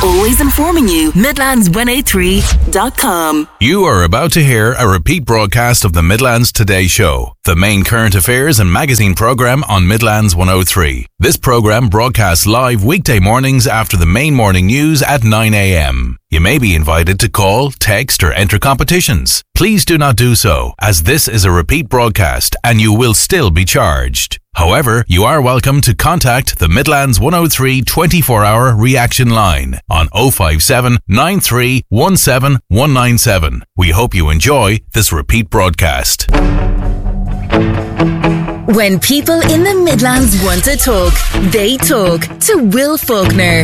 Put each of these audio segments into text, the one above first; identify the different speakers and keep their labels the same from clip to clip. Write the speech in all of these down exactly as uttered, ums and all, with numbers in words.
Speaker 1: always informing you. Midlands one oh three dot com.
Speaker 2: You are about to hear a repeat broadcast of the Midlands Today Show, the main current affairs and magazine programme on Midlands one oh three. This programme broadcasts live weekday mornings after the main morning news at nine a.m. You may be invited to call, text or enter competitions. Please do not do so, as this is a repeat broadcast and you will still be charged. However, you are welcome to contact the Midlands one oh three twenty-four hour reaction line on oh five seven, nine three one seven, one nine seven. We hope you enjoy this repeat broadcast.
Speaker 1: When people in the Midlands want to talk, they talk to Will Faulkner.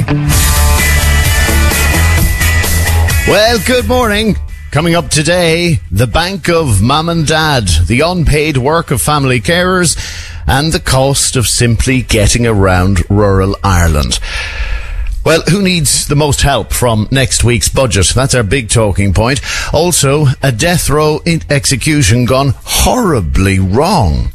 Speaker 3: Well, good morning. Coming up today, the bank of mum and dad, the unpaid work of family carers, and the cost of simply getting around rural Ireland. Well, who needs the most help from next week's budget? That's our big talking point. Also, a death row execution gone horribly wrong.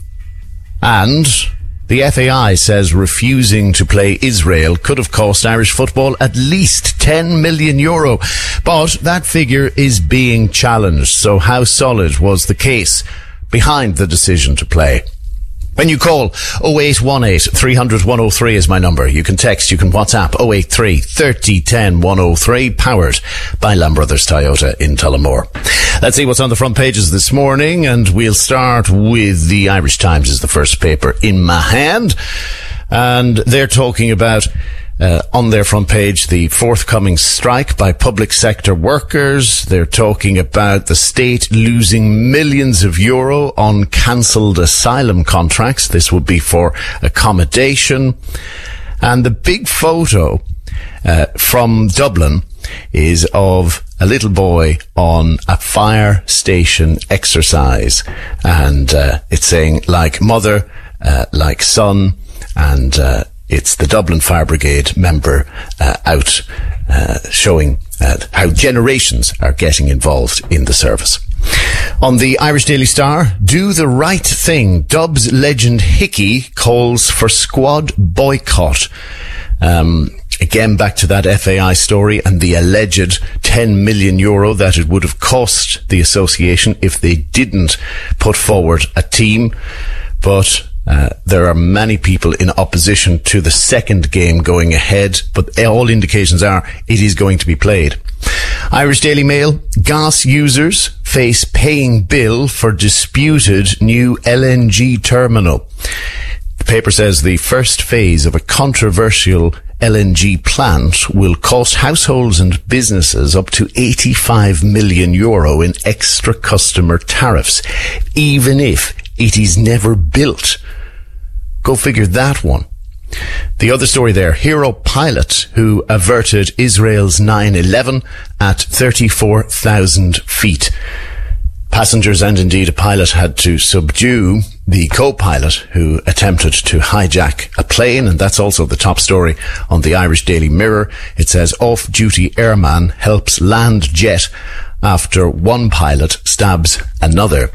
Speaker 3: And the F A I says refusing to play Israel could have cost Irish football at least ten million euro. But that figure is being challenged. So how solid was the case behind the decision to play? When you call, oh eight one eight, three hundred, one oh three is my number. You can text, you can WhatsApp oh eight three, thirty, ten, one oh three, powered by Lamb Brothers Toyota in Tullamore. Let's see what's on the front pages this morning, and we'll start with the Irish Times as the first paper in my hand. And they're talking about, uh, on their front page, the forthcoming strike by public sector workers. They're talking about the state losing millions of euro on cancelled asylum contracts. This would be for accommodation. And the big photo, uh, from Dublin is of a little boy on a fire station exercise. And, uh, it's saying, like mother, uh, like son, and, uh, it's the Dublin Fire Brigade member uh, out uh, showing uh, how generations are getting involved in the service. On the Irish Daily Star, do the right thing. Dubs legend Hickey calls for squad boycott. Um, again, back to that F A I story and the alleged ten million euro that it would have cost the association if they didn't put forward a team. But Uh, there are many people in opposition to the second game going ahead, but all indications are it is going to be played. Irish Daily Mail, gas users face paying bill for disputed new L N G terminal. The paper says the first phase of a controversial L N G plant will cost households and businesses up to eighty-five million euro in extra customer tariffs, even if it is never built. Go figure that one. The other story there, hero pilot who averted Israel's nine eleven at thirty-four thousand feet. Passengers and indeed a pilot had to subdue the co-pilot who attempted to hijack a plane, and that's also the top story on the Irish Daily Mirror. It says off-duty airman helps land jet after one pilot stabs another.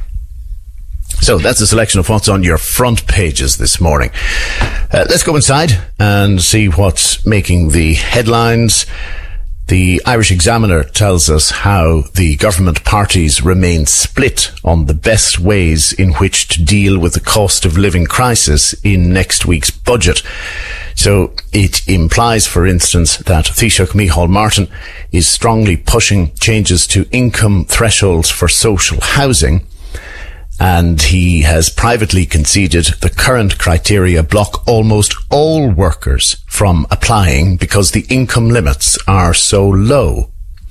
Speaker 3: So that's a selection of what's on your front pages this morning. Uh, let's go inside and see what's making the headlines. The Irish Examiner tells us how the government parties remain split on the best ways in which to deal with the cost of living crisis in next week's budget. So it implies, for instance, that Taoiseach Micheál Martin is strongly pushing changes to income thresholds for social housing. And he has privately conceded the current criteria block almost all workers from applying because the income limits are so low.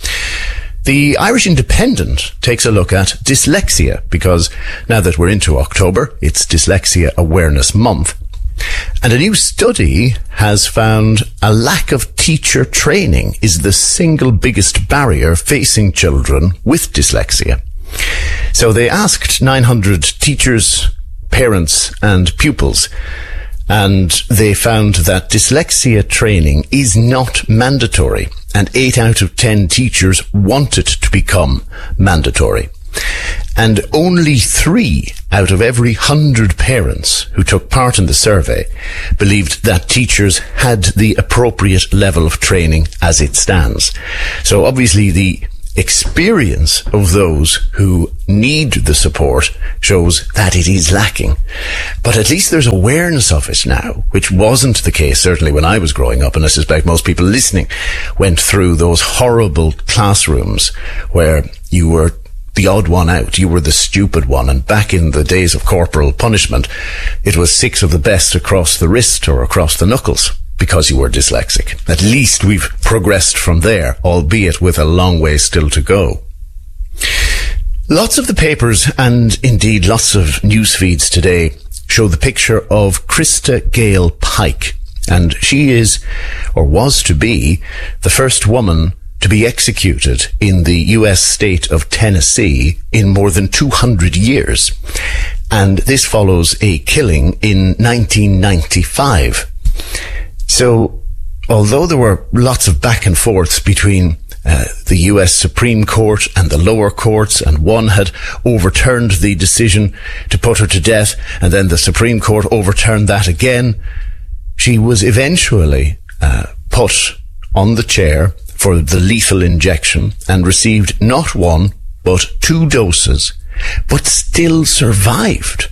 Speaker 3: The Irish Independent takes a look at dyslexia because now that we're into October, it's Dyslexia Awareness Month. And a new study has found a lack of teacher training is the single biggest barrier facing children with dyslexia. So they asked nine hundred teachers, parents and pupils, and they found that dyslexia training is not mandatory, and eight out of ten teachers want it to become mandatory. And only three out of every hundred parents who took part in the survey believed that teachers had the appropriate level of training as it stands. So obviously the experience of those who need the support shows that it is lacking. But at least there's awareness of it now, which wasn't the case certainly when I was growing up, and I suspect most people listening went through those horrible classrooms where you were the odd one out, you were the stupid one, and back in the days of corporal punishment, it was six of the best across the wrist or across the knuckles, because you were dyslexic. At least we've progressed from there, albeit with a long way still to go. Lots of the papers, and indeed lots of news feeds today, show the picture of Krista Gale Pike, and she is, or was to be, the first woman to be executed in the U S state of Tennessee in more than two hundred years. And this follows a killing in nineteen ninety-five. So, although there were lots of back and forths between uh, the U S Supreme Court and the lower courts, and one had overturned the decision to put her to death, and then the Supreme Court overturned that again, she was eventually uh, put on the chair for the lethal injection and received not one, but two doses, but still survived.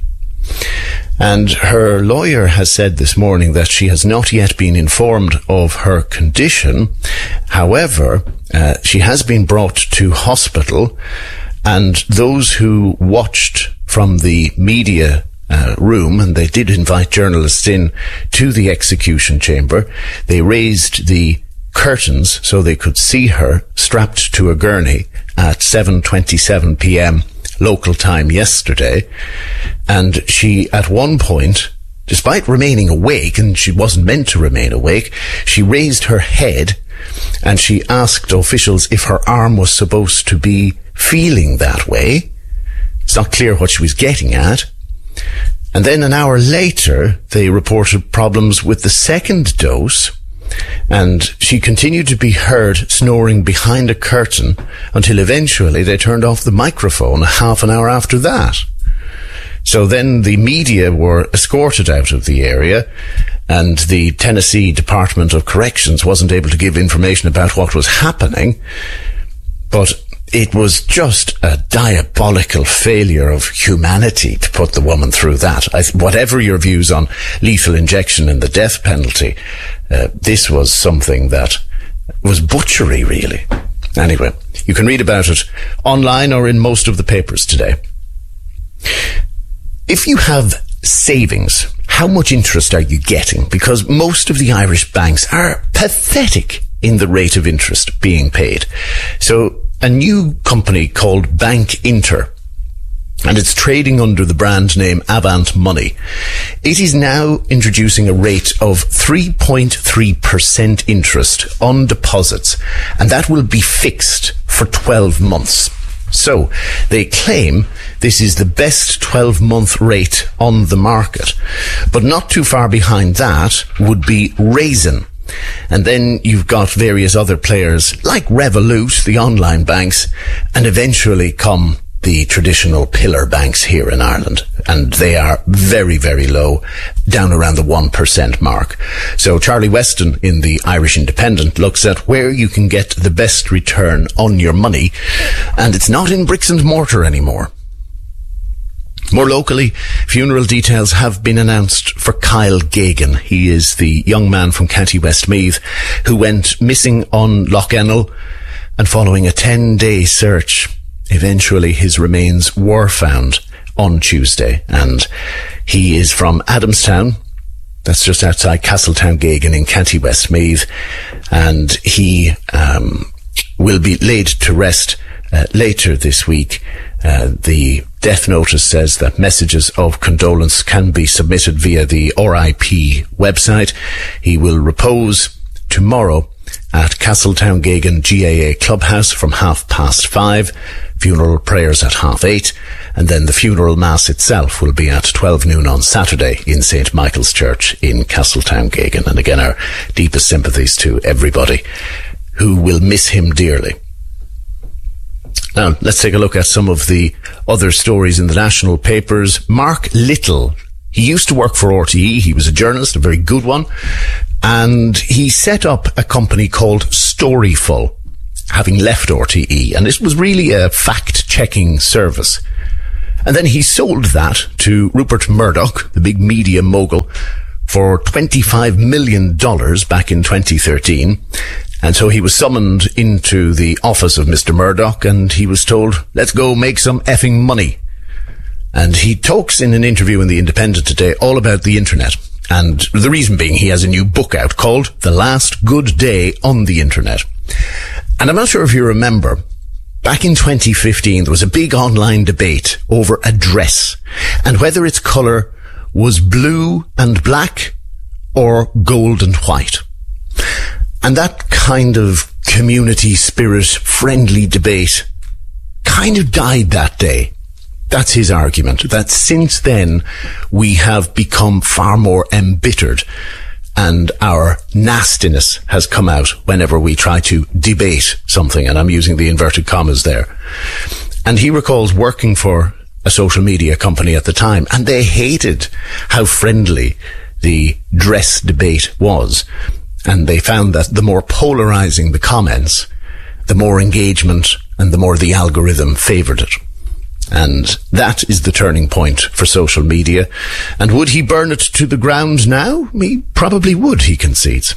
Speaker 3: And her lawyer has said this morning that she has not yet been informed of her condition. However, uh, she has been brought to hospital, and those who watched from the media uh, room, and they did invite journalists in to the execution chamber, they raised the curtains so they could see her strapped to a gurney at seven twenty-seven p.m. local time yesterday. And she, at one point, despite remaining awake, and she wasn't meant to remain awake, she raised her head and she asked officials if her arm was supposed to be feeling that way. It's not clear what she was getting at. And then an hour later, they reported problems with the second dose, and she continued to be heard snoring behind a curtain until eventually they turned off the microphone a half an hour after that. So then the media were escorted out of the area, and the Tennessee Department of Corrections wasn't able to give information about what was happening. But it was just a diabolical failure of humanity to put the woman through that. I, whatever your views on lethal injection and the death penalty, uh, this was something that was butchery, really. Anyway, you can read about it online or in most of the papers today. If you have savings, how much interest are you getting? Because most of the Irish banks are pathetic in the rate of interest being paid. So a new company called Bank Inter, and it's trading under the brand name Avant Money, it is now introducing a rate of three point three percent interest on deposits, and that will be fixed for twelve months. So they claim this is the best twelve-month rate on the market. But not too far behind that would be Raisin. And then you've got various other players like Revolut, the online banks, and eventually come the traditional pillar banks here in Ireland. And they are very, very low, down around the one percent mark. So Charlie Weston in the Irish Independent looks at where you can get the best return on your money, and it's not in bricks and mortar anymore. More locally, funeral details have been announced for Kyle Gagan. He is the young man from County Westmeath who went missing on Lough Ennel, and following a ten-day search, eventually his remains were found on Tuesday, and he is from Adamstown. That's just outside Castletowngagan in County Westmeath, and he um, will be laid to rest uh, later this week. Uh, the death notice says that messages of condolence can be submitted via the R I P website. He will repose tomorrow at Castletowngagan G A A Clubhouse from half past five, funeral prayers at half eight, and then the funeral mass itself will be at twelve noon on Saturday in Saint Michael's Church in Castletowngagan. And again, our deepest sympathies to everybody who will miss him dearly. Now, let's take a look at some of the other stories in the national papers. Mark Little, he used to work for R T E. He was a journalist, a very good one. And he set up a company called Storyful, having left R T E. And this was really a fact-checking service. And then he sold that to Rupert Murdoch, the big media mogul, for twenty-five million dollars back in twenty thirteen. And so he was summoned into the office of Mister Murdoch and he was told, let's go make some effing money. And he talks in an interview in The Independent today all about the internet. And the reason being he has a new book out called The Last Good Day on the Internet. And I'm not sure if you remember, back in twenty fifteen, there was a big online debate over a dress and whether its colour was blue and black or gold and white. And that kind of community spirit, friendly debate kind of died that day. That's his argument, that since then we have become far more embittered and our nastiness has come out whenever we try to debate something. And I'm using the inverted commas there. And he recalls working for a social media company at the time, and they hated how friendly the dress debate was. And they found that the more polarizing the comments, the more engagement and the more the algorithm favored it. And that is the turning point for social media. And would he burn it to the ground now? He probably would, he concedes.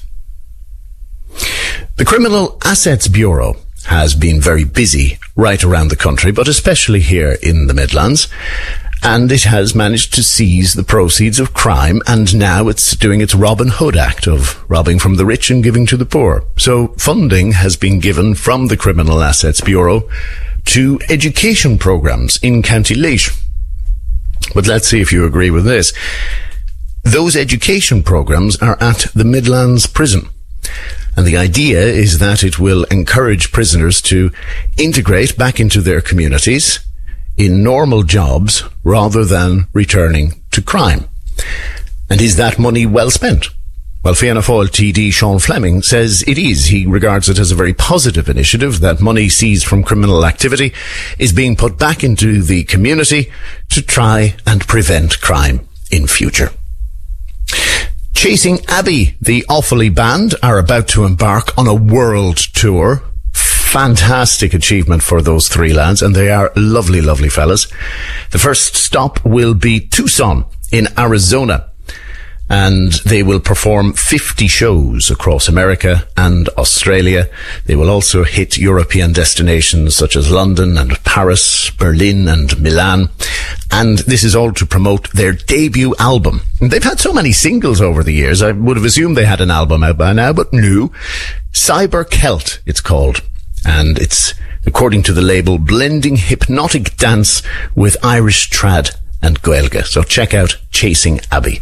Speaker 3: The Criminal Assets Bureau has been very busy right around the country, but especially here in the Midlands. And it has managed to seize the proceeds of crime, and now it's doing its Robin Hood act of robbing from the rich and giving to the poor. So funding has been given from the Criminal Assets Bureau to education programmes in County Laois. But let's see if you agree with this. Those education programmes are at the Midlands Prison. And the idea is that it will encourage prisoners to integrate back into their communities in normal jobs rather than returning to crime. And is that money well spent? Well, Fianna Fáil T D Sean Fleming says it is. He regards it as a very positive initiative that money seized from criminal activity is being put back into the community to try and prevent crime in future. Chasing Abbey, the Offaly band, are about to embark on a world tour. Fantastic achievement for those three lads, and they are lovely, lovely fellas. The first stop will be Tucson in Arizona, and they will perform fifty shows across America and Australia. They will also hit European destinations such as London and Paris, Berlin and Milan. And this is all to promote their debut album. They've had so many singles over the years, I would have assumed they had an album out by now, but no. Cyber Celt, it's called. And it's, according to the label, blending hypnotic dance with Irish trad and Gaeilge. So check out Chasing Abbey.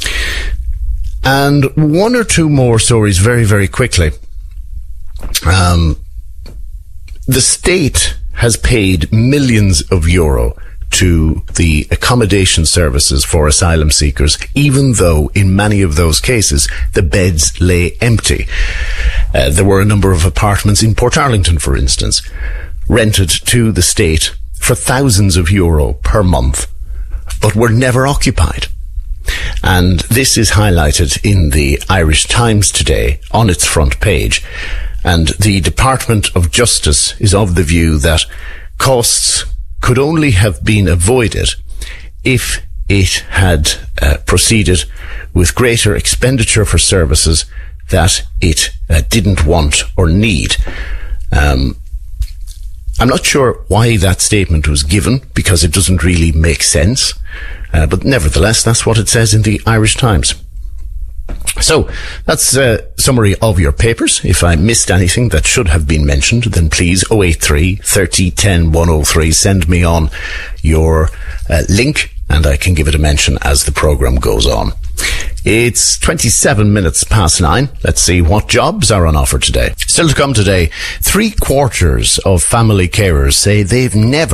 Speaker 3: And one or two more stories very, very quickly. Um, the state has paid millions of euro to the accommodation services for asylum seekers, even though in many of those cases the beds lay empty. Uh, there were a number of apartments in Portarlington, for instance, rented to the state for thousands of euro per month, but were never occupied. And this is highlighted in the Irish Times today on its front page. And the Department of Justice is of the view that costs could only have been avoided if it had uh, proceeded with greater expenditure for services that it uh, didn't want or need. Um, I'm not sure why that statement was given, because it doesn't really make sense. Uh, but nevertheless, that's what it says in the Irish Times. So, that's a summary of your papers. If I missed anything that should have been mentioned, then please oh eight three, thirty, ten, one oh three, send me on your uh, link and I can give it a mention as the programme goes on. It's twenty-seven minutes past nine. Let's see what jobs are on offer today. Still to come today, three quarters of family carers say they've never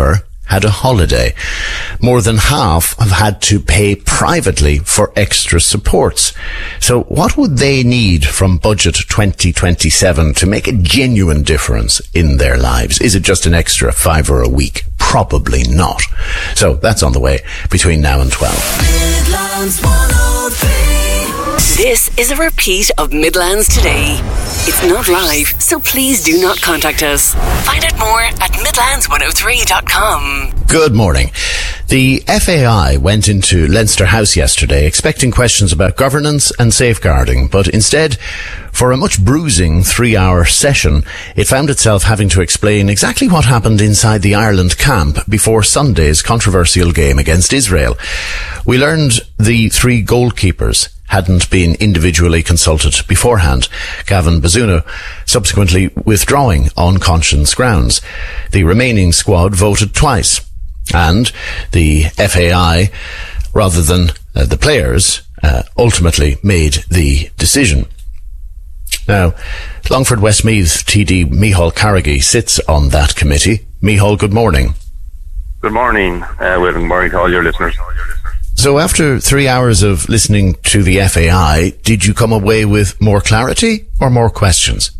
Speaker 3: had a holiday. More than half have had to pay privately for extra supports. So what would they need from Budget twenty twenty-seven to make a genuine difference in their lives? Is it just an extra fiver a week? Probably not. So that's on the way between now and twelve.
Speaker 1: Midlands one oh three. This is a repeat of Midlands Today. It's not live, so please do not contact us. Find out more at midlands one oh three dot com.
Speaker 3: Good morning. The F A I went into Leinster House yesterday expecting questions about governance and safeguarding, but instead, for a much bruising three-hour session, it found itself having to explain exactly what happened inside the Ireland camp before Sunday's controversial game against Israel. We learned the three goalkeepers hadn't been individually consulted beforehand, Gavin Bazuna subsequently withdrawing on conscience grounds. The remaining squad voted twice, and the F A I, rather than uh, the players, uh, ultimately made the decision. Now, Longford Westmeath T D Micheál Carrigy sits on that committee. Micheál, good morning.
Speaker 4: Good morning, uh, good morning to all your listeners.
Speaker 3: So after three hours of listening to the F A I, did you come away with more clarity or more questions?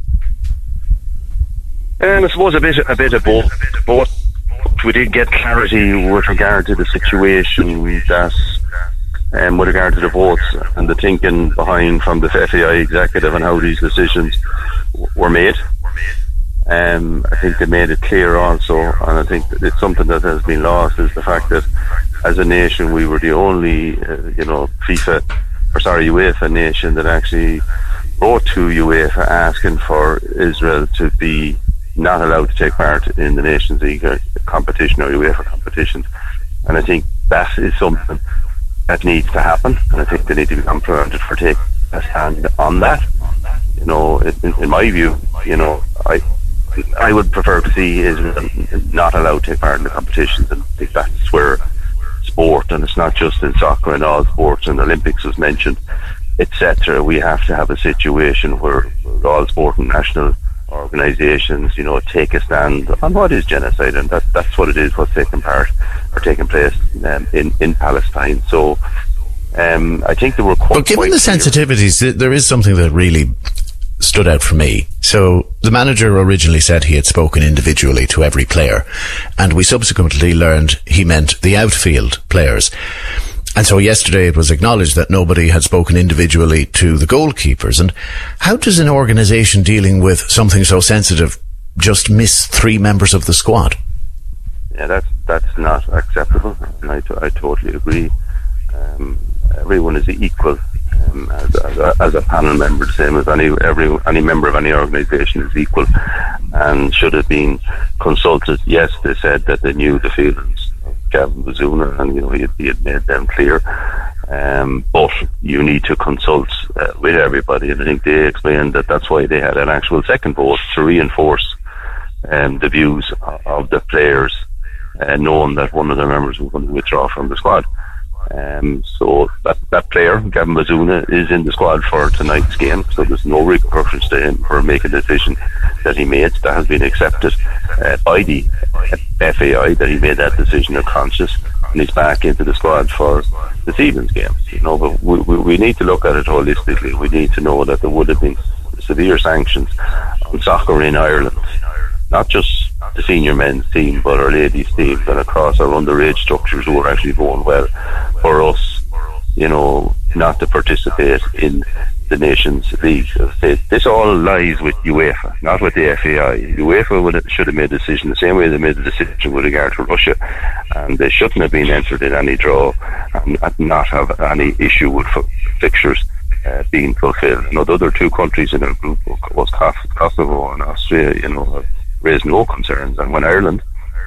Speaker 4: And I suppose a bit, a bit of both. both. We did get clarity with regard to the situation that, um, with regard to the votes and the thinking behind from the F A I executive and how these decisions w- were made. Um, I think they made it clear also, and I think that it's something that has been lost, is the fact that as a nation we were the only, uh, you know, FIFA, or sorry, UEFA nation that actually wrote to UEFA asking for Israel to be not allowed to take part in the Nations League competition or UEFA competitions. And I think that is something that needs to happen, and I think they need to be complimented for taking a stand on that. You know, in, in my view, you know, I I would prefer to see Israel not allowed to take part in the competitions, and I think that's where sport, and it's not just in soccer, and all sports, and the Olympics was mentioned, et cetera. We have to have a situation where, where all sport and national organisations, you know, take a stand on what is genocide, and that, that's what it is, what's taking part or taking place um, in, in Palestine. So um, I think there were quite...
Speaker 3: But given the sensitivities, there is something that really stood out for me. So the manager originally said he had spoken individually to every player, and we subsequently learned he meant the outfield players. And so yesterday it was acknowledged that nobody had spoken individually to the goalkeepers. And how does an organisation dealing with something so sensitive just miss three members of the squad?
Speaker 4: Yeah, that's that's not acceptable, and I, t- I totally agree. Um, everyone is equal um, as, as, a, as a panel member, the same as any every any member of any organisation is equal, and should have been consulted. Yes, they said that they knew the feelings of Gavin Bazuna, and you know he had, he had made them clear. Um, but you need to consult uh, with everybody, and I think they explained that that's why they had an actual second vote to reinforce um, the views of the players, uh, knowing that one of their members was going to withdraw from the squad. Um, so that, that player, Gavin Bazuna, is in the squad for tonight's game, so there's no repercussions to him for making a decision that he made. That has been accepted uh, by the F A I, that he made that decision of conscious, and he's back into the squad for this evening's game. You know, but we, we, we need to look at it holistically. We need to know that there would have been severe sanctions on soccer in Ireland, not just the senior men's team, but our ladies' team, and across our underage structures who are actually going well, for us, you know, not to participate in the Nations League. This all lies with UEFA, not with the F A I. UEFA would have, should have made a decision the same way they made a decision with regard to Russia, and they shouldn't have been entered in any draw and not have any issue with fixtures uh, being fulfilled. You know, the other two countries in our group was Kosovo and Austria, you know, raised no concerns, and when Ireland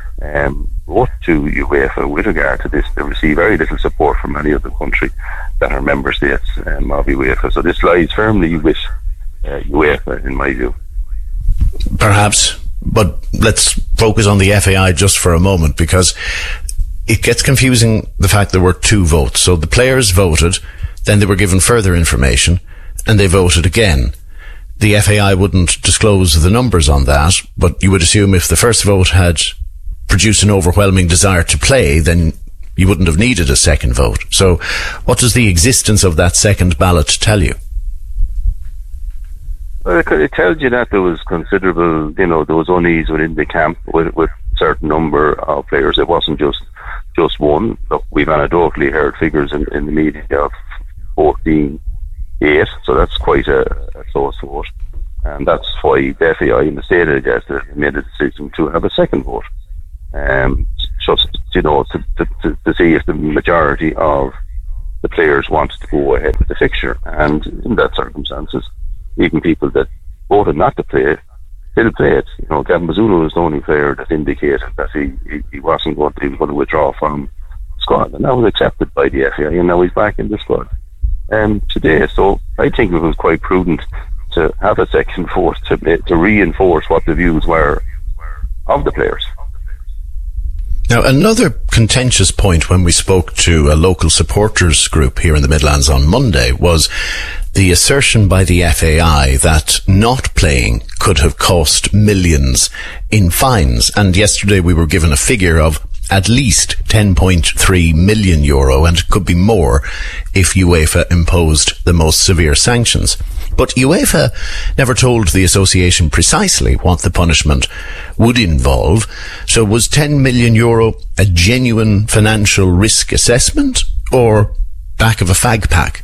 Speaker 4: um, wrote to UEFA with regard to this, they received very little support from many of the countries that are member states um, of UEFA. So this lies firmly with uh, UEFA, in my view.
Speaker 3: Perhaps, but let's focus on the F A I just for a moment, because it gets confusing, the fact there were two votes. So the players voted, then they were given further information, and they voted again. The F A I wouldn't disclose the numbers on that, but you would assume if the first vote had produce an overwhelming desire to play, then you wouldn't have needed a second vote. So what does the existence of that second ballot tell you?
Speaker 4: Well, it, it tells you that there was considerable, you know, there was unease within the camp with, with a certain number of players. It wasn't just just one. Look, we've anecdotally heard figures in, in the media of fourteen eight, so that's quite a, a close vote. And that's why the F A I and the state yesterday made a decision to have a second vote. Um, just, you know, to, to, to, to see if the majority of the players wanted to go ahead with the fixture. And in that circumstances, even people that voted not to play still play it. You know, Gavin Bazunu was the only player that indicated that he, he, he wasn't going to, he was going to withdraw from the squad, and that was accepted by the F A I, and now he's back in the squad um, today. So I think it was quite prudent to have a second vote to, to reinforce what the views were of the players.
Speaker 3: Now, another contentious point when we spoke to a local supporters group here in the Midlands on Monday was the assertion by the F A I that not playing could have cost millions in fines. And yesterday we were given a figure of at least ten point three million euro, and it could be more if UEFA imposed the most severe sanctions. But UEFA never told the association precisely what the punishment would involve. So was ten million euro a genuine financial risk assessment or back of a fag pack?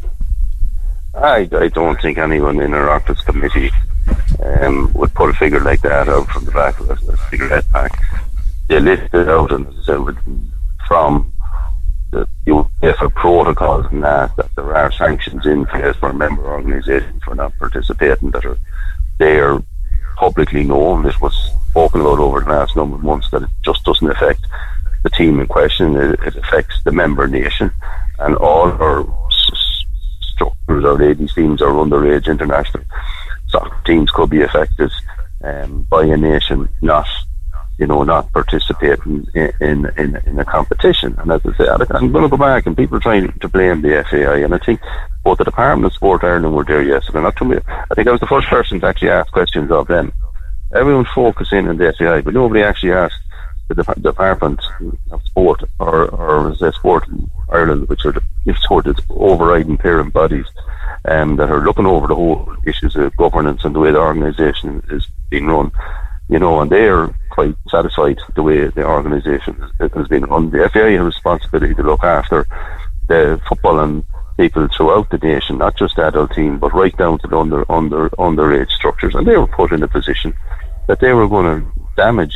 Speaker 4: I, I don't think anyone in our Oireachtas committee um, would put a figure like that out from the back of a, a cigarette pack. They listed out, and as I said, from the UEFA protocols and that, that there are sanctions in place for member organisations for not participating that are there publicly known. It was spoken about over the last number of months that it just doesn't affect the team in question. It, it affects the member nation, and all our s- structures, our ladies teams, our underage international soccer teams could be affected um, by a nation not you know, not participating in, in, in, in a competition. And as I said, I'm going to go back, and people are trying to blame the F A I, and I think both the Department of Sport Ireland were there yesterday. Not too many, I think I was the first person to actually ask questions of them. Everyone's focusing on the F A I, but nobody actually asked the Dep- Department of Sport, or, or as I say, Sport in Ireland, which are the sort of overriding parent bodies um, that are looking over the whole issues of governance and the way the organisation is being run. You know, and they are quite satisfied the way the organisation has been run. The F A I has a responsibility to look after the football and people throughout the nation, not just the adult team, but right down to the under, under, underage structures. And they were put in a position that they were going to damage,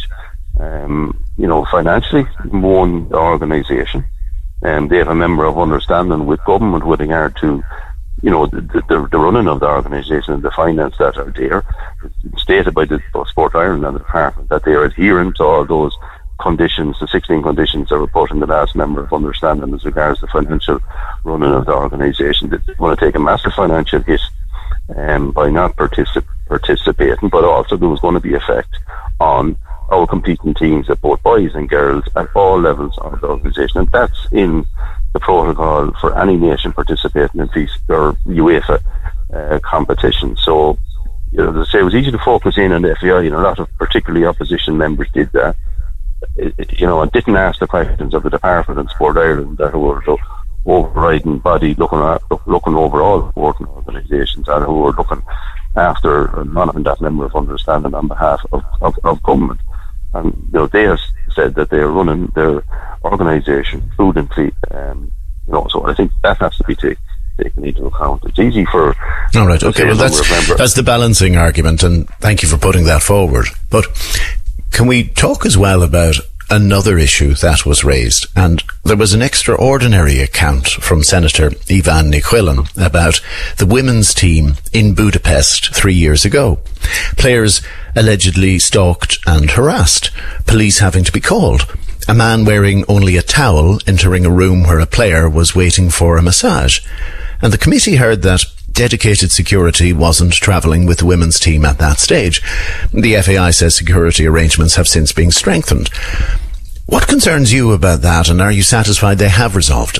Speaker 4: um, you know, financially one organisation. And um, they have a member of understanding with government with regard to, you know, the, the, the running of the organisation and the finance that are there. It's stated by the Sport Ireland and the Department that they are adhering to all those conditions, the sixteen conditions that were put in the last member of understanding as regards the financial running of the organisation. They want to take a massive financial hit um, by not particip- participating, but also there was going to be effect on our competing teams at both boys and girls at all levels of the organisation, and that's in the protocol for any nation participating in FIS or UEFA uh, competition. So, you know, as I say, it was easy to focus in on the F A I, and a lot of particularly opposition members did that. It, it, you know, and didn't ask the questions of the Department of Sport Ireland that were the overriding body looking at, look, looking over all sporting organisations and who were looking after and monitoring that member of understanding on behalf of, of, of government. And, you know, they have said that they're running their organisation prudently, um, you know, so I think that has to be taken taken into account. It's easy for...
Speaker 3: All right, okay, well, that's, that's the balancing argument, and thank you for putting that forward. But can we talk as well about another issue that was raised? And there was an extraordinary account from Senator Ivan Nichuilan about the women's team in Budapest three years ago. Players allegedly stalked and harassed, police having to be called, a man wearing only a towel entering a room where a player was waiting for a massage. And the committee heard that dedicated security wasn't travelling with the women's team at that stage. The F A I says security arrangements have since been strengthened. What concerns you about that, and are you satisfied they have resolved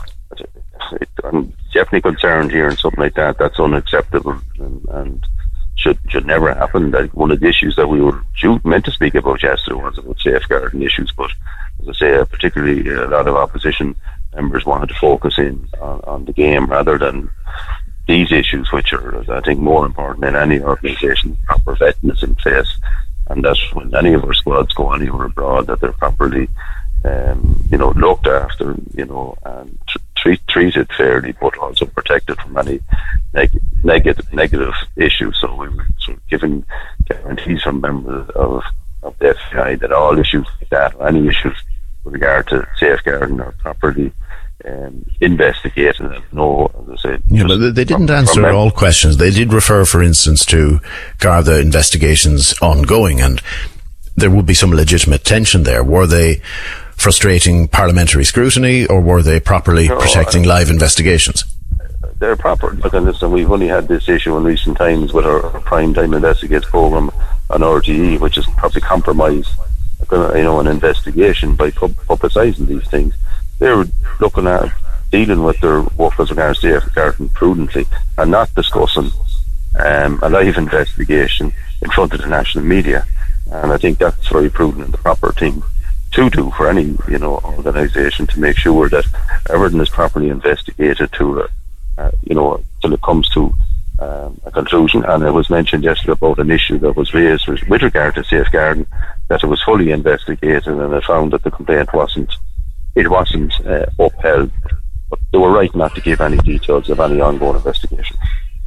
Speaker 3: it?
Speaker 4: I'm definitely concerned here and something like that. That's unacceptable, and, and should should never happen. Like, one of the issues that we were due, meant to speak about yesterday was about safeguarding issues, but as I say, uh, particularly a lot of opposition members wanted to focus in on, on the game rather than these issues, which are, I think, more important in any organisation. Proper vetting is in place, and that when any of our squads go anywhere abroad, that they're properly, um, you know, looked after, you know, and tr- treat, treated fairly, but also protected from any neg- negative negative issues. So we were sort of giving guarantees from members of, of the F A I that all issues like that, or any issues with regard to safeguarding, are properly Um, investigated. And no, as I said,
Speaker 3: yeah, but they didn't
Speaker 4: from,
Speaker 3: answer
Speaker 4: from
Speaker 3: all questions. They did refer, for instance, to Garda investigations ongoing, and there would be some legitimate tension there. Were they frustrating parliamentary scrutiny, or were they properly
Speaker 4: no,
Speaker 3: protecting
Speaker 4: I,
Speaker 3: live investigations?
Speaker 4: They're proper. Look, and listen, we've only had this issue in recent times with our, our Prime Time Investigates programme on R T E, which has probably compromised, you know, an investigation by pub- publicising these things. They're looking at dealing with their work as regards to safeguarding prudently and not discussing um, a live investigation in front of the national media. And I think that's very prudent and the proper thing to do for any, you know, organisation, to make sure that everything is properly investigated to, uh, uh, you know, till it comes to um, a conclusion. And it was mentioned yesterday about an issue that was raised with, with regard to safeguarding, that it was fully investigated, and it found that the complaint wasn't It wasn't uh, upheld, but they were right not to give any details of any ongoing investigation.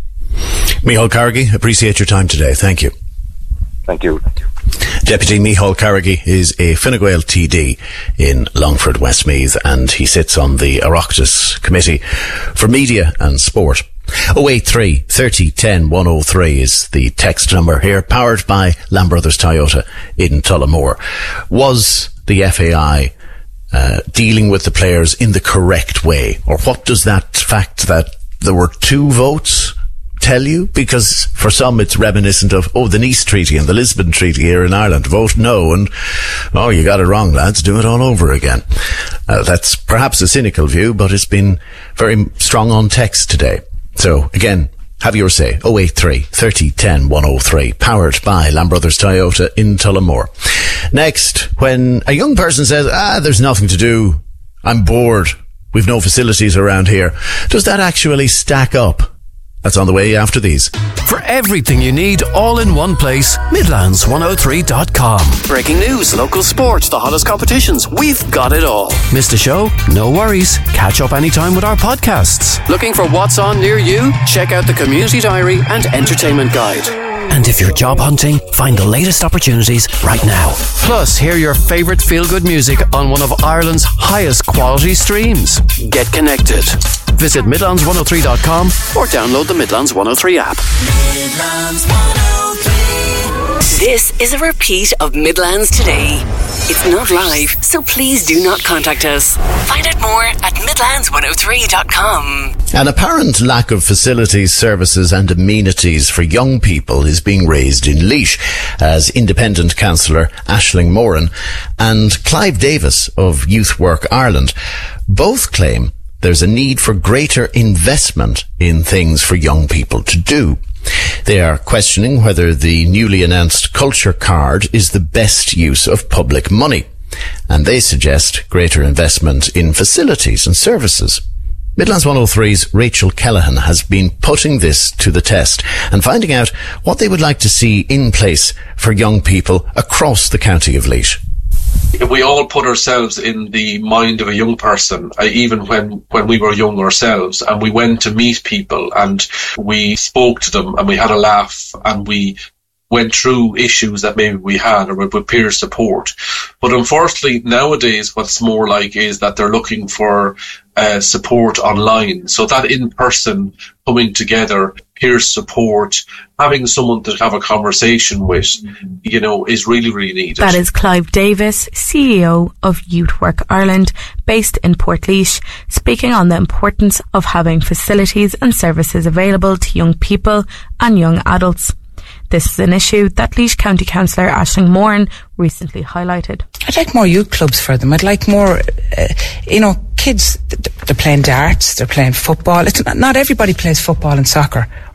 Speaker 3: Micheál Carrigy, appreciate your time today. Thank you.
Speaker 4: Thank you. Thank you.
Speaker 3: Deputy Micheál Carrigy is a Fine Gael T D in Longford, Westmeath, and he sits on the Oireachtas Committee for Media and Sport. oh eight three, thirty, ten, one oh three is the text number here, powered by Lamb Brothers Toyota in Tullamore. Was the F A I Uh, dealing with the players in the correct way? Or what does that fact that there were two votes tell you? Because for some it's reminiscent of, oh, the Nice Treaty and the Lisbon Treaty here in Ireland. Vote no and, oh, you got it wrong, lads, do it all over again. Uh, that's perhaps a cynical view, but it's been very strong on text today. So, again, have your say. oh eight three, thirty, ten, one oh three, powered by Lamb Brothers Toyota in Tullamore. Next, when a young person says, ah, there's nothing to do, I'm bored, we've no facilities around here, does that actually stack up? That's on the way after these.
Speaker 5: For everything you need, all in one place, Midlands one oh three dot com. Breaking news, local sports, the hottest competitions, we've got it all. Missed a show? No worries. Catch up anytime with our podcasts. Looking for what's on near you? Check out the Community Diary and Entertainment Guide. And if you're job hunting, find the latest opportunities right now. Plus, hear your favourite feel-good music on one of Ireland's highest quality streams. Get connected. Visit Midlands one oh three dot com or download the Midlands one oh three app.
Speaker 1: Midlands one oh three. This is a repeat of Midlands Today. It's not live, so please do not contact us. Find out more at midlands one oh three dot com.
Speaker 3: An apparent lack of facilities, services and amenities for young people is being raised in Laois, as independent councillor Aisling Moran and Clive Davis of Youth Work Ireland both claim there's a need for greater investment in things for young people to do. They are questioning whether the newly announced Culture Card is the best use of public money, and they suggest greater investment in facilities and services. Midlands one oh three's Rachel Kellahan has been putting this to the test and finding out what they would like to see in place for young people across the county of Laois.
Speaker 6: We all put ourselves in the mind of a young person, uh, even when, when we were young ourselves, and we went to meet people and we spoke to them and we had a laugh and we went through issues that maybe we had, or with peer support. But unfortunately, nowadays, what's more like is that they're looking for uh, support online. So that in-person coming together, peer support, having someone to have a conversation with, you know, is really, really needed.
Speaker 7: That is Clive Davis, C E O of Youth Work Ireland, based in Portlaoise, speaking on the importance of having facilities and services available to young people and young adults. This is an issue that Laois County Councillor Aisling Moran recently highlighted.
Speaker 8: I'd like more youth clubs for them. I'd like more, uh, you know, kids, they're playing darts, they're playing football. It's not, not everybody plays football and soccer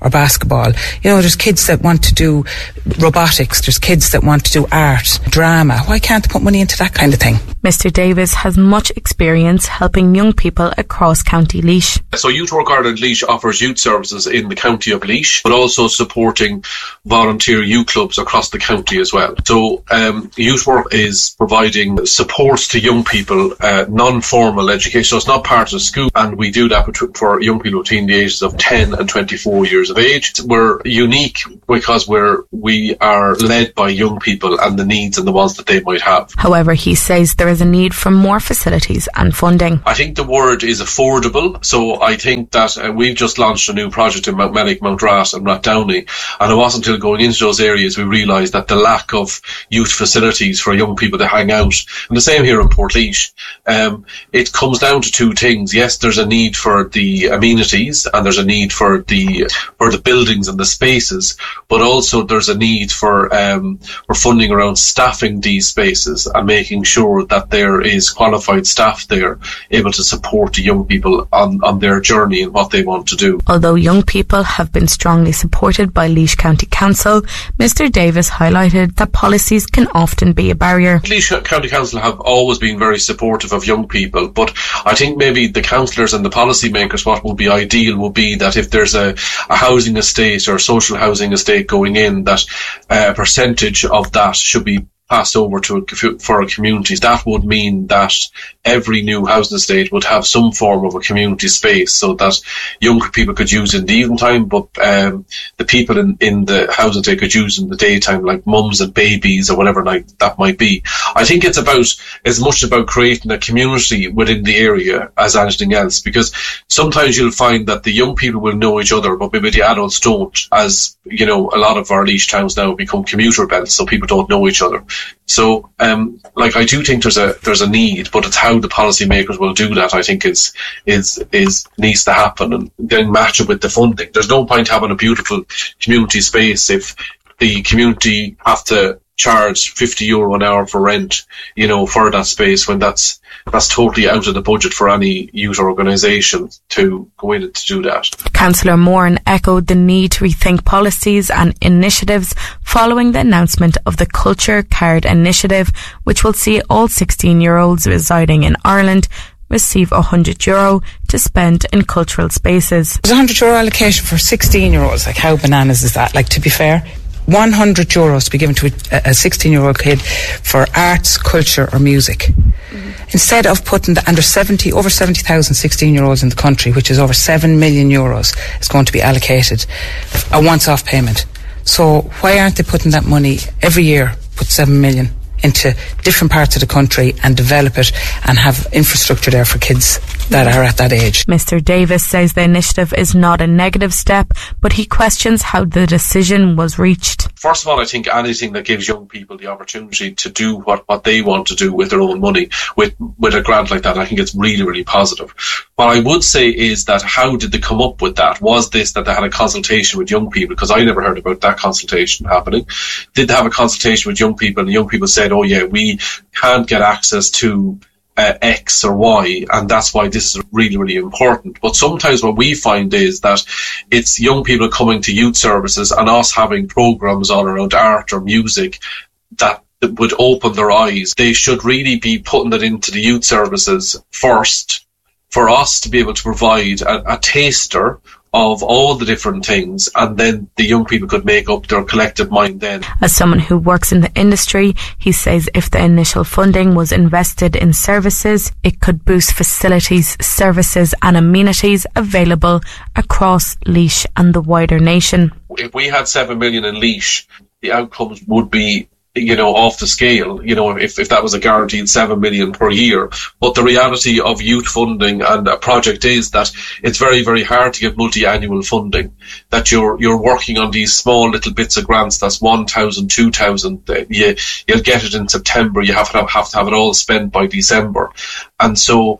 Speaker 8: or basketball. You know, there's kids that want to do robotics, there's kids that want to do art, drama. Why can't they put money into that kind of thing?
Speaker 7: Mister Davis has much experience helping young people across County Laois.
Speaker 6: So Youth Work Ireland Laois offers youth services in the county of Laois, but also supporting volunteer youth clubs across the county as well. So um, Youth Work is providing supports to young people, uh, non-formal education. So it's not part of school, and we do that for young people between the ages of ten and twenty-four years of age. We're unique because we're we are led by young people and the needs and the wants that they might have.
Speaker 7: However, he says there is a need for more facilities and funding.
Speaker 6: I think the word is affordable. So I think that uh, we've just launched a new project in Mountmellick, Mountrath and Rathdowney, and it wasn't until going into those areas we realised that the lack of youth facilities for young people to hang out, and the same here in Portlaoise, um, it comes down to two things. Yes, there's a need for the amenities and there's a need for the for the buildings and the spaces, but also there's a need for um, for funding around staffing these spaces and making sure that there is qualified staff there able to support the young people on, on their journey and what they want to do.
Speaker 7: Although young people have been strongly supported by Laois County Council, Mister Davis highlighted that policies can often be a barrier.
Speaker 6: Laois County Council have always been very supportive of young people, but I think maybe the councillors and the policy makers, what would be ideal would be that if there's a, a housing estate or social housing estate going in, that a percentage of that should be passed over to a, for communities. That would mean that every new housing estate would have some form of a community space so that younger people could use in the evening time, but um, the people in, in the housing estate could use in the daytime, like mums and babies or whatever like that might be. I think it's about as much about creating a community within the area as anything else, because sometimes you'll find that the young people will know each other, but maybe the adults don't, as you know, a lot of our Laois towns now become commuter belts, so people don't know each other. So, um, like, I do think there's a there's a need, but it's how the policymakers will do that. I think is is is needs to happen, and then match it with the funding. There's no point having a beautiful community space if the community have to charge fifty euro an hour for rent, you know, for that space, when that's that's totally out of the budget for any youth organisation to go in and to do that.
Speaker 7: Councillor Moran echoed the need to rethink policies and initiatives following the announcement of the Culture Card Initiative, which will see all sixteen-year-olds residing in Ireland receive one hundred euro to spend in cultural spaces.
Speaker 8: There's a one hundred euro allocation for sixteen-year-olds. Like, how bananas is that? Like, to be fair, one hundred euros to be given to a sixteen-year-old kid for arts, culture or music. Mm-hmm. Instead of putting the under seventy, over seventy thousand sixteen-year-olds in the country, which is over seven million euros, is going to be allocated a once-off payment. So why aren't they putting that money every year, put seven million into different parts of the country and develop it and have infrastructure there for kids that are at that age?
Speaker 7: Mister Davis says the initiative is not a negative step, but he questions how the decision was reached.
Speaker 6: First of all, I think anything that gives young people the opportunity to do what, what they want to do with their own money, with, with a grant like that, I think it's really, really positive. What I would say is that how did they come up with that? Was this that they had a consultation with young people? Because I never heard about that consultation happening. Did they have a consultation with young people and young people said, oh yeah, we can't get access to Uh, X or Y, and that's why this is really, really important. But sometimes what we find is that it's young people coming to youth services and us having programs all around art or music that would open their eyes. They should really be putting it into the youth services first for us to be able to provide a, a taster of all the different things, and then the young people could make up their collective mind then.
Speaker 7: As someone who works in the industry, he says if the initial funding was invested in services, it could boost facilities, services and amenities available across Laois and the wider nation.
Speaker 6: If we had seven million in Laois, the outcomes would be, you know, off the scale, you know, if, if that was a guaranteed seven million per year. But the reality of youth funding and a project is that it's very, very hard to get multi-annual funding, that you're, you're working on these small little bits of grants. That's one thousand, two thousand. You, you'll get it in September. You have to have, have to have it all spent by December. And so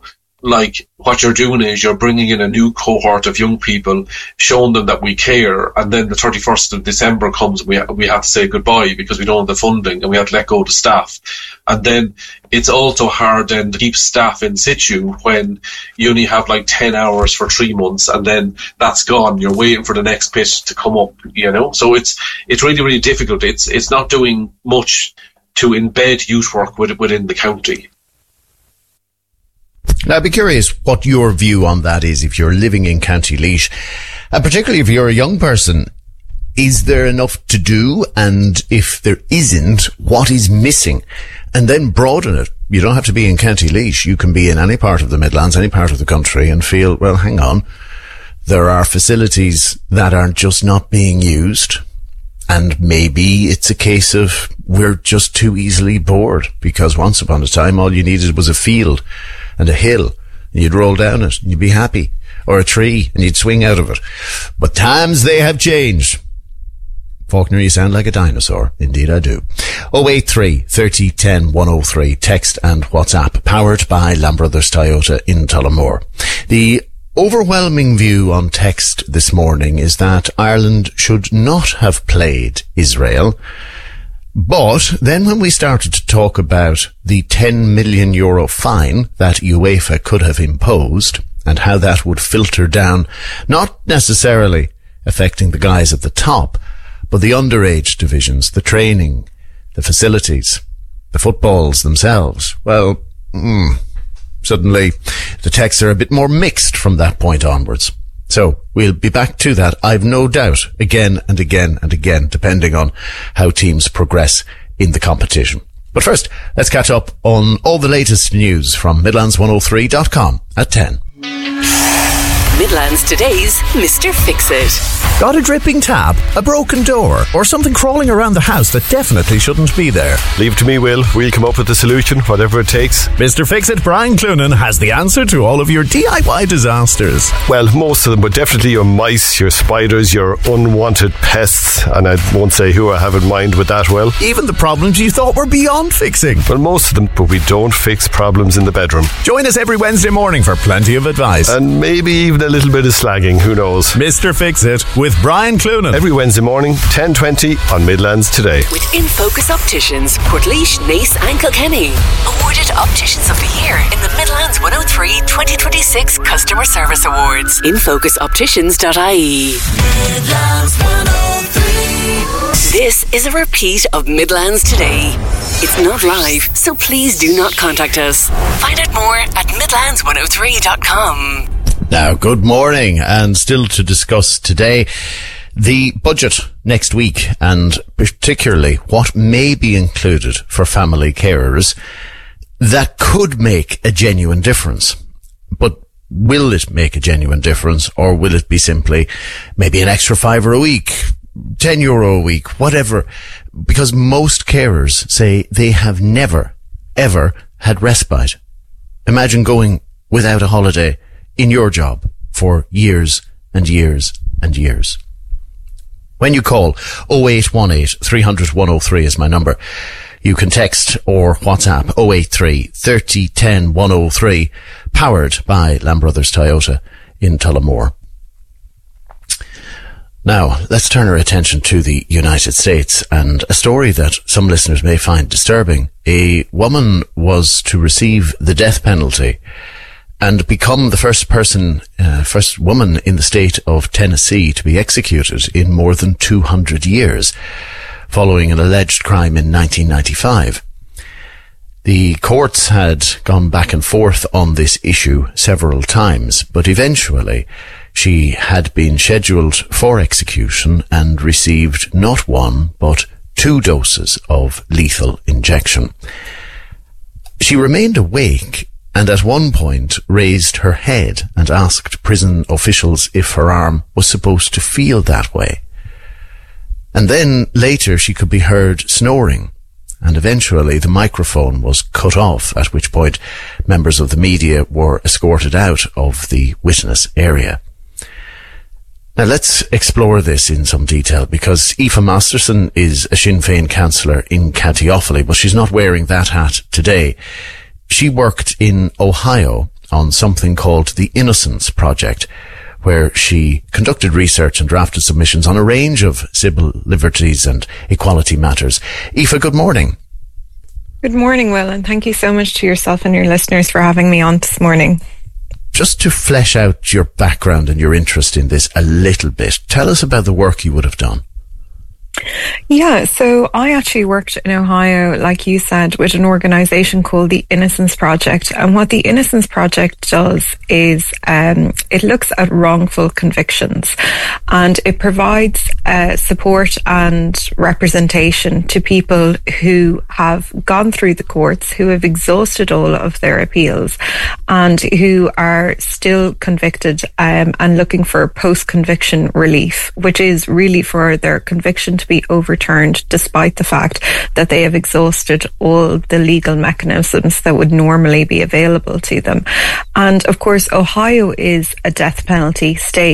Speaker 6: like what you're doing is you're bringing in a new cohort of young people, showing them that we care, and then the thirty-first of December comes, we we have to say goodbye because we don't have the funding and we have to let go of the staff. And then it's also hard then to keep staff in situ when you only have like ten hours for three months and then that's gone. You're waiting for the next pitch to come up, you know. So it's it's really, really difficult. It's it's not doing much to embed youth work within the county.
Speaker 3: Now, I'd be curious what your view on that is if you're living in County Laois, and particularly if you're a young person. Is there enough to do? And if there isn't, what is missing? And then broaden it. You don't have to be in County Laois. You can be in any part of the Midlands, any part of the country, and feel, well, hang on, there are facilities that are just not being used. And maybe it's a case of we're just too easily bored, because once upon a time all you needed was a field and a hill, and you'd roll down it and you'd be happy, or a tree and you'd swing out of it. But times they have changed. Faulkner, you sound like a dinosaur. Indeed I do. oh eight three, thirty, ten, one oh three, text and WhatsApp, powered by Lamb Brothers Toyota in Tullamore. The overwhelming view on text this morning is that Ireland should not have played Israel. But then when we started to talk about the ten million euro fine that UEFA could have imposed and how that would filter down, not necessarily affecting the guys at the top, but the underage divisions, the training, the facilities, the footballs themselves, well, mm, suddenly the texts are a bit more mixed from that point onwards. So we'll be back to that, I've no doubt, again and again and again, depending on how teams progress in the competition. But first, let's catch up on all the latest news from Midlands one oh three dot com at ten.
Speaker 1: Midlands Today's Mister Fix-It.
Speaker 9: Got a dripping tap, a broken door, or something crawling around the house that definitely shouldn't be there?
Speaker 10: Leave it to me, Will. We'll come up with the solution, whatever it takes.
Speaker 9: Mister Fix-It Brian Cloonan has the answer to all of your D I Y disasters.
Speaker 10: Well, most of them, but definitely your mice, your spiders, your unwanted pests, and I won't say who I have in mind with that, well.
Speaker 9: Even the problems you thought were beyond fixing.
Speaker 10: Well, most of them, but we don't fix problems in the bedroom.
Speaker 9: Join us every Wednesday morning for plenty of advice.
Speaker 10: And maybe even a little bit of slagging, who knows.
Speaker 9: Mister Fix-It with Brian Cloonan.
Speaker 10: Every Wednesday morning, ten twenty on Midlands Today.
Speaker 1: With InFocus Opticians, Portlaoise, Naas and Kilkenny. Awarded Opticians of the Year in the Midlands one oh three twenty twenty-six Customer Service Awards. in focus opticians dot I E. Midlands one oh three. This is a repeat of Midlands Today. It's not live, so please do not contact us. Find out more at midlands one oh three dot com.
Speaker 3: Now, good morning, and still to discuss today the budget next week, and particularly what may be included for family carers that could make a genuine difference. But will it make a genuine difference, or will it be simply maybe an extra fiver a week, ten euro a week, whatever? Because most carers say they have never, ever had respite. Imagine going without a holiday in your job for years and years and years. When you call, oh eight one eight, three hundred, one oh three is my number. You can text or WhatsApp oh eight three, thirty, ten, one oh three, powered by Lamb Brothers Toyota in Tullamore. Now, let's turn our attention to the United States and a story that some listeners may find disturbing. A woman was to receive the death penalty and become the first person, uh, first woman in the state of Tennessee to be executed in more than two hundred years, following an alleged crime in nineteen ninety-five. The courts had gone back and forth on this issue several times, but eventually she had been scheduled for execution and received not one, but two doses of lethal injection. She remained awake and at one point raised her head and asked prison officials if her arm was supposed to feel that way. And then later she could be heard snoring, and eventually the microphone was cut off, at which point members of the media were escorted out of the witness area. Now let's explore this in some detail, because Aoife Masterson is a Sinn Féin councillor in County Offaly, but she's not wearing that hat today. She worked in Ohio on something called the Innocence Project, where she conducted research and drafted submissions on a range of civil liberties and equality matters. Aoife, good morning.
Speaker 11: Good morning, Will, and thank you so much to yourself and your listeners for having me on this morning.
Speaker 3: Just to flesh out your background and your interest in this a little bit, tell us about the work you would have done.
Speaker 11: Yeah, so I actually worked in Ohio, like you said, with an organisation called the Innocence Project. And what the Innocence Project does is um, it looks at wrongful convictions, and it provides uh, support and representation to people who have gone through the courts, who have exhausted all of their appeals, and who are still convicted um, and looking for post-conviction relief, which is really for their conviction to be overturned despite the fact that they have exhausted all the legal mechanisms that would normally be available to them. And of course, Ohio is a death penalty state.